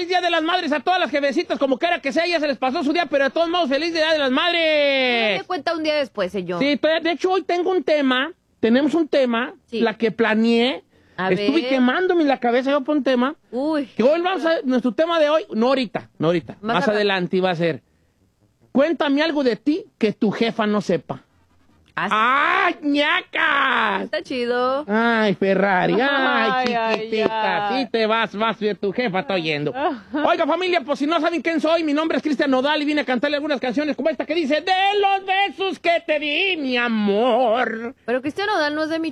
feliz Día de las Madres a todas las jefecitas, como quiera que sea, ya se les pasó su día, pero de todos modos, feliz Día de las Madres. Me cuenta un día después, señor. Sí, de hecho, hoy tengo un tema, tenemos un tema, Sí. la que planeé. Estuve quemándome la cabeza yo por un tema. Uy. Que hoy vamos a, nuestro tema de hoy, no ahorita. Más adelante iba a ser, cuéntame algo de ti que tu jefa no sepa. ¡Ay, ñacas! Está chido. Ay, Ferrari, ay, Ay, chiquitita, ay. sí te vas, tu jefa está oyendo. Oiga, familia, pues si no saben quién soy, mi nombre es Cristian Nodal y vine a cantarle algunas canciones como esta que dice, de los besos que te di, mi amor. Pero Cristian Nodal no es de